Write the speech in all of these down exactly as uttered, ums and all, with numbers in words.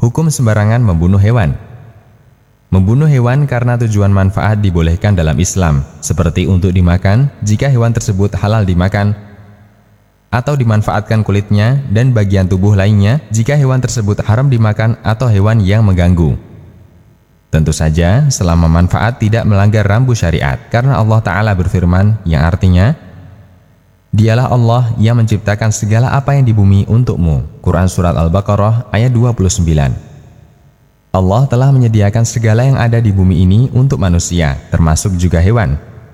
Hukum sembarangan membunuh hewan. Membunuh hewan karena tujuan manfaat dibolehkan dalam Islam, seperti untuk dimakan jika hewan tersebut halal dimakan, atau dimanfaatkan kulitnya dan bagian tubuh lainnya jika hewan tersebut haram dimakan atau hewan yang mengganggu. Tentu saja selama manfaat tidak melanggar rambu syariat, karena Allah Ta'ala berfirman yang artinya, Dialah Allah yang menciptakan segala apa yang di bumi untukmu. Quran Surat Al-Baqarah ayat dua puluh sembilan. Allah telah menyediakan segala yang ada di bumi ini untuk manusia, termasuk juga hewan.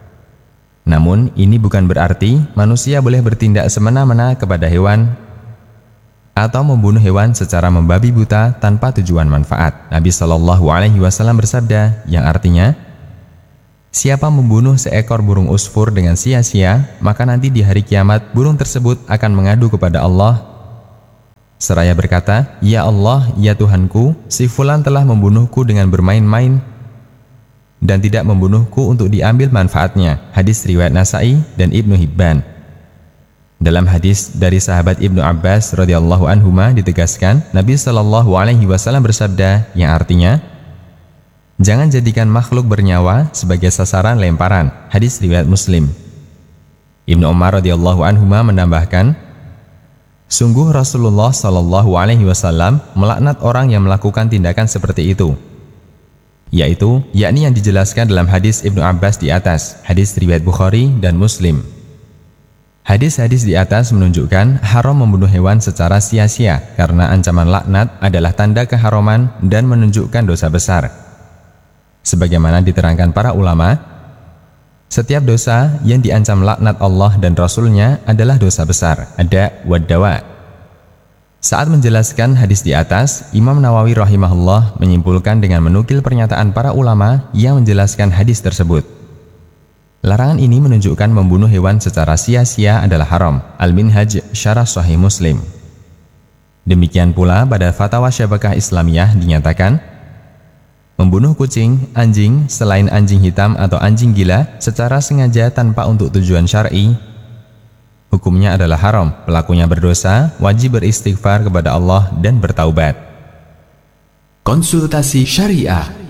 Namun ini bukan berarti manusia boleh bertindak semena-mena kepada hewan atau membunuh hewan secara membabi buta tanpa tujuan manfaat. Nabi Shallallahu Alaihi Wasallam bersabda yang artinya, siapa membunuh seekor burung usfur dengan sia-sia, maka nanti di hari kiamat burung tersebut akan mengadu kepada Allah seraya berkata, Ya Allah, ya Tuhanku, si fulan telah membunuhku dengan bermain-main dan tidak membunuhku untuk diambil manfaatnya. Hadis riwayat Nasai dan Ibnu Hibban. Dalam hadis dari sahabat Ibnu Abbas radhiyallahu anhuma ditegaskan, Nabi Shallallahu Alaihi Wasallam bersabda yang artinya, jangan jadikan makhluk bernyawa sebagai sasaran lemparan. Hadis riwayat Muslim. Ibnu Umar radhiyallahu anhuma menambahkan, sungguh Rasulullah Shallallahu Alaihi Wasallam melaknat orang yang melakukan tindakan seperti itu, yaitu yakni yang dijelaskan dalam hadis Ibnu Abbas di atas. Hadis riwayat Bukhari dan Muslim. Hadis-hadis di atas menunjukkan haram membunuh hewan secara sia-sia karena ancaman laknat adalah tanda keharaman dan menunjukkan dosa besar. Sebagaimana diterangkan para ulama, setiap dosa yang diancam laknat Allah dan Rasul-Nya adalah dosa besar. Ada wad-dawa. Saat menjelaskan hadis di atas, Imam Nawawi rahimahullah menyimpulkan dengan menukil pernyataan para ulama yang menjelaskan hadis tersebut. Larangan ini menunjukkan membunuh hewan secara sia-sia adalah haram. Al-Minhaj Syarah Sahih Muslim. Demikian pula pada Fatwa Syabakah Islamiyah dinyatakan, membunuh kucing, anjing, selain anjing hitam atau anjing gila secara sengaja tanpa untuk tujuan syar'i, hukumnya adalah haram. Pelakunya berdosa, wajib beristighfar kepada Allah dan bertaubat. Konsultasi Syariah.